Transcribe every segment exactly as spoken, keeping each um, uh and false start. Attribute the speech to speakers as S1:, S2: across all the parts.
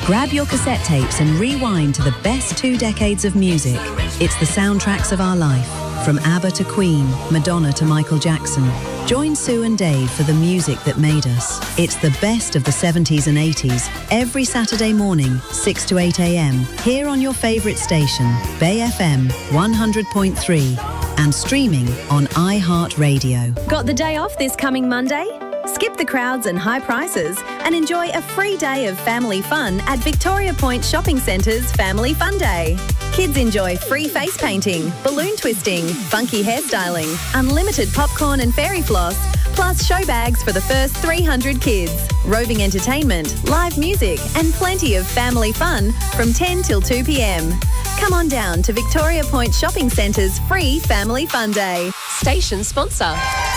S1: Grab your cassette tapes and rewind to the best two decades of music. It's the soundtracks of our life, from ABBA to Queen, Madonna to Michael Jackson. Join Sue and Dave for the music that made us. It's the best of the seventies and eighties, every Saturday morning, six to eight a m, here on your favourite station, Bay F M one hundred point three, and streaming on iHeartRadio.
S2: Got the day off this coming Monday? Skip the crowds and high prices and enjoy a free day of family fun at Victoria Point Shopping Centre's Family Fun Day. Kids enjoy free face painting, balloon twisting, funky hairstyling, unlimited popcorn and fairy floss, plus show bags for the first three hundred kids, roving entertainment, live music and plenty of family fun from ten till two p m. Come on down to Victoria Point Shopping Centre's free Family Fun Day.
S3: Station sponsor.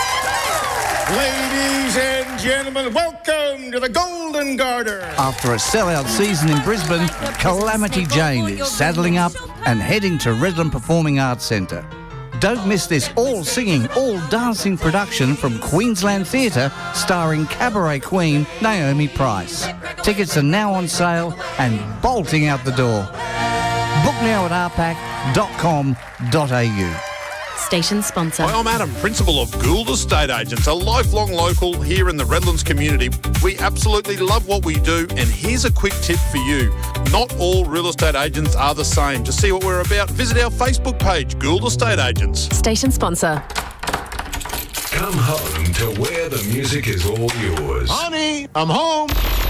S4: Ladies and gentlemen, welcome to the Golden Garter.
S5: After a sellout season in Brisbane, Calamity Jane is saddling up and heading to Redland Performing Arts Centre. Don't miss this all-singing, all-dancing production from Queensland Theatre starring cabaret queen Naomi Price. Tickets are now on sale and bolting out the door. Book now at r pac dot com dot a u.
S2: Station sponsor.
S6: Hi, I'm Adam, Principal of Gould Estate Agents, a lifelong local here in the Redlands community. We absolutely love what we do, and here's a quick tip for you. Not all real estate agents are the same. To see what we're about, visit our Facebook page, Gould Estate Agents.
S3: Station sponsor.
S7: Come home to where the music is all yours.
S4: Honey, I'm home.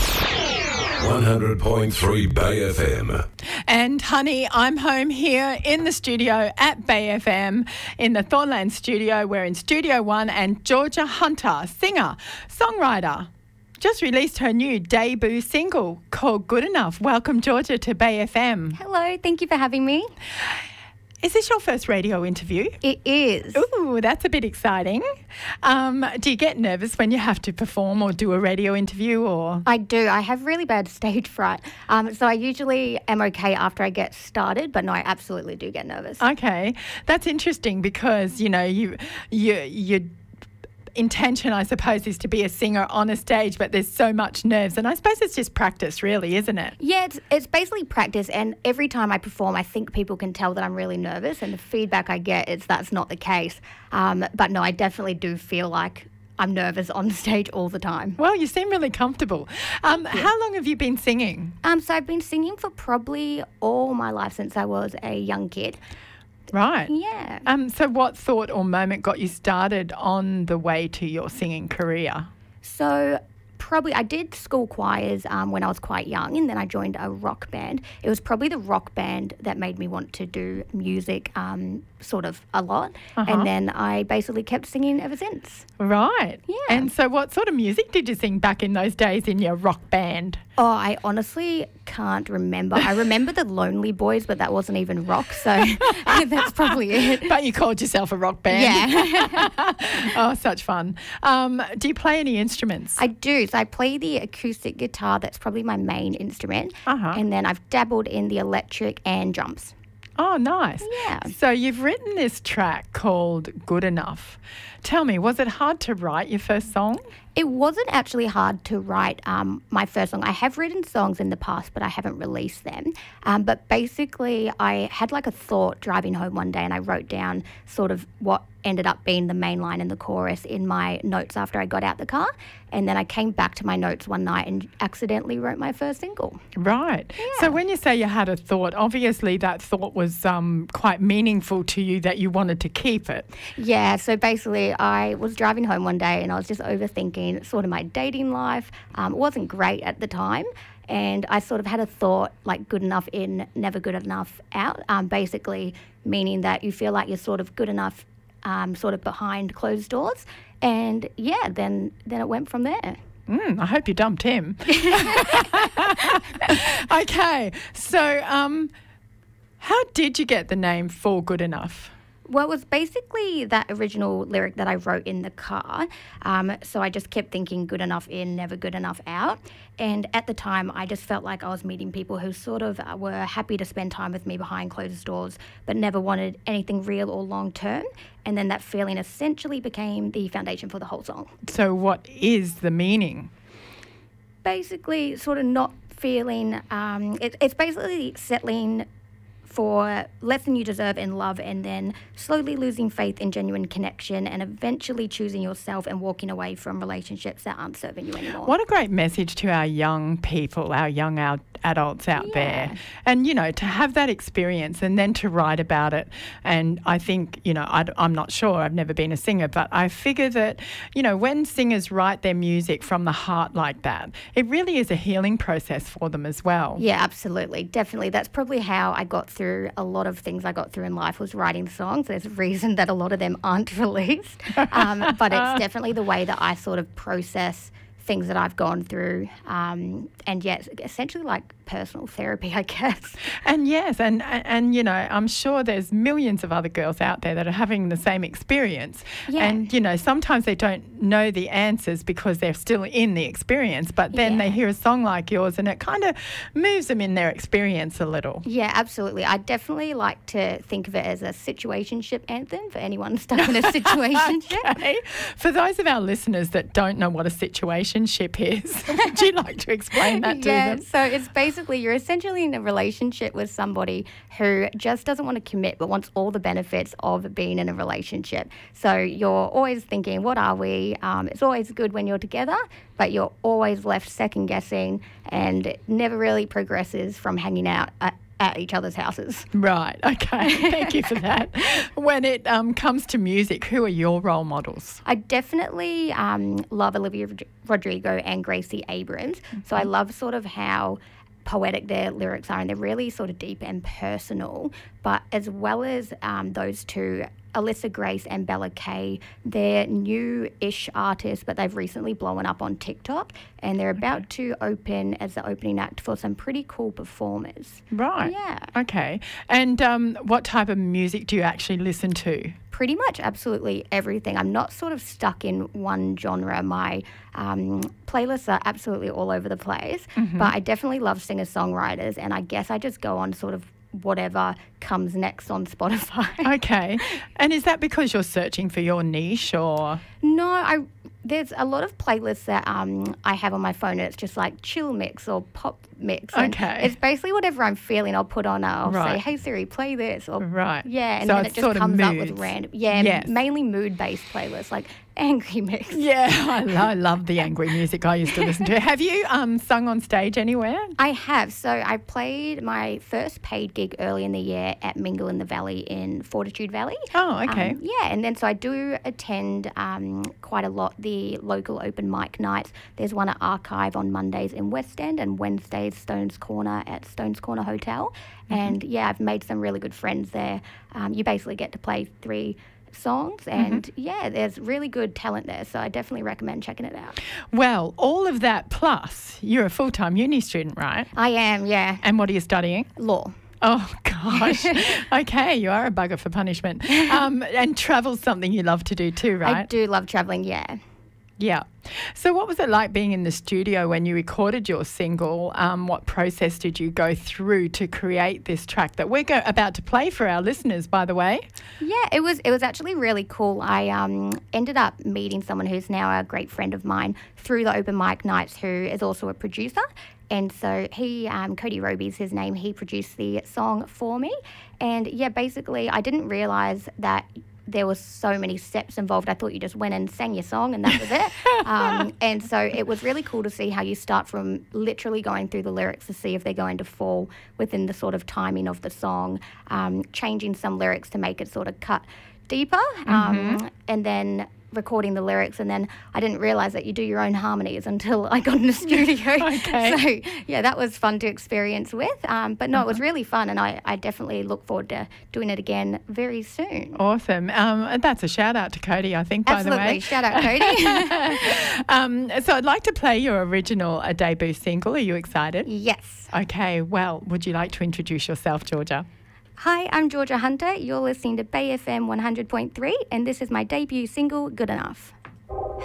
S7: one hundred point three Bay F M.
S8: And honey, I'm home here in the studio at Bay F M in the Thornland studio. We're in Studio One, and Georgia Hunter, singer, songwriter, just released her new debut single called Good Enough. Welcome, Georgia, to Bay F M.
S9: Hello, thank you for having me.
S8: Is this your first radio interview?
S9: It is.
S8: Ooh, that's a bit exciting. Um, do you get nervous when you have to perform or do a radio interview? Or
S9: I do. I have really bad stage fright. Um, so I usually am okay after I get started, but no, I absolutely do get nervous.
S8: Okay, that's interesting because, you know, you you you. intention, I suppose, is to be a singer on a stage, but there's so much nerves, and I suppose it's just practice, really, isn't it?
S9: Yeah, it's, it's basically practice, and every time I perform, I think people can tell that I'm really nervous, and the feedback I get is that's not the case. Um, but no, I definitely do feel like I'm nervous on the stage all the time.
S8: Well, you seem really comfortable. Um, how long have you been singing?
S9: Um, so I've been singing for probably all my life since I was a young kid.
S8: Right.
S9: Yeah.
S8: Um. So what thought or moment got you started on the way to your singing career?
S9: So probably I did school choirs um, when I was quite young, and then I joined a rock band. It was probably the rock band that made me want to do music um, sort of a lot.
S8: Uh-huh.
S9: And then I basically kept singing ever since.
S8: Right.
S9: Yeah.
S8: And so what sort of music did you sing back in those days in your rock band?
S9: Oh, I honestly can't remember. I remember the Lonely Boys, but that wasn't even rock, so that's probably it.
S8: But you called yourself a rock band.
S9: Yeah.
S8: Oh, such fun. Um, do you play any instruments?
S9: I do. So I play the acoustic guitar. That's probably my main instrument.
S8: Uh-huh.
S9: And then I've dabbled in the electric and drums.
S8: Oh, nice.
S9: Yeah.
S8: So you've written this track called Good Enough. Tell me, was it hard to write your first song?
S9: It wasn't actually hard to write um, my first song. I have written songs in the past, but I haven't released them. Um, but basically, I had like a thought driving home one day, and I wrote down sort of what ended up being the main line in the chorus in my notes after I got out the car. And then I came back to my notes one night and accidentally wrote my first single.
S8: Right.
S9: Yeah.
S8: So when you say you had a thought, obviously that thought was um, quite meaningful to you, that you wanted to keep it.
S9: Yeah, so basically I was driving home one day and I was just overthinking sort of my dating life. Um, it wasn't great at the time. And I sort of had a thought like good enough in, never good enough out, um, basically meaning that you feel like you're sort of good enough um, sort of behind closed doors. And, yeah, then, then it went from there.
S8: Mm, I hope you dumped him. Okay, so um, how did you get the name For Good Enough?
S9: Well, it was basically that original lyric that I wrote in the car. Um, so I just kept thinking good enough in, never good enough out. And at the time, I just felt like I was meeting people who sort of uh, were happy to spend time with me behind closed doors, but never wanted anything real or long term. And then that feeling essentially became the foundation for the whole song.
S8: So what is the meaning?
S9: Basically, sort of not feeling, um, it, it's basically settling for less than you deserve in love, and then slowly losing faith in genuine connection, and eventually choosing yourself and walking away from relationships that aren't serving you anymore.
S8: What a great message to our young people, our young our adults out
S9: Yeah.
S8: there. And, you know, to have that experience and then to write about it. And I think, you know, I, I'm not sure, I've never been a singer, but I figure that, you know, when singers write their music from the heart like that, it really is a healing process for them as well.
S9: Yeah, absolutely. Definitely. That's probably how I got through a lot of things I got through in life, was writing songs. There's a reason that a lot of them aren't released. Um, but it's definitely the way that I sort of process things that I've gone through. Um, and yes, essentially like personal therapy, I guess.
S8: And yes, and, and, and, you know, I'm sure there's millions of other girls out there that are having the same experience.
S9: Yeah.
S8: And, you know, sometimes they don't know the answers because they're still in the experience, but then
S9: Yeah.
S8: they hear a song like yours and it kind of moves them in their experience a little.
S9: Yeah, absolutely. I definitely like to think of it as a situationship anthem for anyone stuck in a situationship.
S8: Okay. For those of our listeners that don't know what a situationship is, would you like to explain that to
S9: Yeah,
S8: them?
S9: so it's basically you're essentially in a relationship with somebody who just doesn't want to commit but wants all the benefits of being in a relationship. So you're always thinking, what are we? Um, it's always good when you're together, but you're always left second guessing, and it never really progresses from hanging out at, at each other's houses.
S8: Right, okay. Thank you for that. When it um, comes to music, who are your role models?
S9: I definitely um, love Olivia Rod- Rodrigo and Gracie Abrams. So I love sort of how poetic their lyrics are, and they're really sort of deep and personal. But as well as um, those two, Alyssa Grace and Bella Kay, they're new-ish artists, but they've recently blown up on TikTok, and they're about to open as the opening act for some pretty cool performers.
S8: Right.
S9: Yeah.
S8: Okay. And um, what type of music do you actually listen to?
S9: Pretty much absolutely everything. I'm not sort of stuck in one genre. My um, playlists are absolutely all over the place,
S8: Mm-hmm.
S9: but I definitely love singer-songwriters, and I guess I just go on sort of whatever comes next on Spotify.
S8: Okay. And is that because you're searching for your niche, or?
S9: No, I there's a lot of playlists that um, I have on my phone, and it's just like chill mix or pop mix. And
S8: Okay.
S9: it's basically whatever I'm feeling, I'll put on. I'll
S8: Right.
S9: say, hey Siri, play this. Or,
S8: Right.
S9: Yeah, and
S8: So
S9: then
S8: it's
S9: it just
S8: sort of
S9: comes up with
S8: moods.
S9: random. Yeah,
S8: Yes.
S9: mainly mood-based playlists, like angry mix.
S8: Yeah, I, lo- I love the angry music I used to listen to. Have you um, sung on stage anywhere?
S9: I have. So I played my first paid gig early in the year at Mingle in the Valley in Fortitude Valley.
S8: Oh, okay.
S9: Um, yeah, and then so I do attend um, quite a lot the local open mic nights. There's one at Archive on Mondays in West End, and Wednesdays Stones Corner at Stones Corner Hotel.
S8: Mm-hmm.
S9: And yeah, I've made some really good friends there. Um, you basically get to play three songs, and
S8: Mm-hmm.
S9: yeah, there's really good talent there, so I definitely recommend checking it out.
S8: Well, all of that plus you're a full-time uni student, right?
S9: I am, yeah.
S8: And what are you studying?
S9: Law.
S8: Oh, gosh. Okay, you are a bugger for punishment. Um, and travel's something you love to do too, right?
S9: I do love travelling, yeah.
S8: Yeah. So what was it like being in the studio when you recorded your single? Um, what process did you go through to create this track that we're go- about to play for our listeners, by the way?
S9: Yeah, it was it was actually really cool. I um, ended up meeting someone who's now a great friend of mine through the open mic nights, who is also a producer. And so he, um, Cody Roby's his name, he produced the song for me. And yeah, basically I didn't realise that there was so many steps involved. I thought you just went and sang your song and that was it. um, and so it was really cool to see how you start from literally going through the lyrics to see if they're going to fall within the sort of timing of the song, um, changing some lyrics to make it sort of cut deeper, um,
S8: Mm-hmm.
S9: and then recording the lyrics. And then I didn't realise that you do your own harmonies until I got in the studio.
S8: Okay.
S9: So yeah, that was fun to experience with. Um, but no, it was really fun, and I, I definitely look forward to doing it again very soon.
S8: Awesome. Um, and that's a shout out to Cody, I think, by
S9: Absolutely.
S8: the way.
S9: Shout out, Cody.
S8: um, so I'd like to play your original uh, debut single. Are you excited?
S9: Yes.
S8: Okay, well, would you like to introduce yourself, Georgia?
S9: Hi, I'm Georgia Hunter. You're listening to Bay F M one hundred point three, and this is my debut single, Good Enough.